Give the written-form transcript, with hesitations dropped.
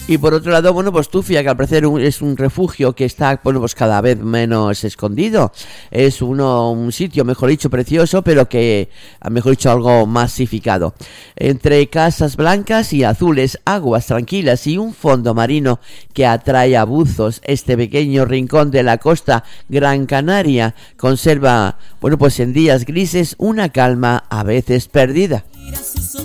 Y por otro lado, bueno, pues Tufia, que al parecer es un refugio que está, bueno, pues cada vez menos escondido. Es un sitio, mejor dicho, precioso, pero que, mejor dicho, algo masificado. Entre casas blancas y azules, aguas tranquilas y un fondo marino que atrae a buzos, este pequeño rincón de la costa Gran Canaria conserva, bueno, pues en días grises, una calma a veces perdida.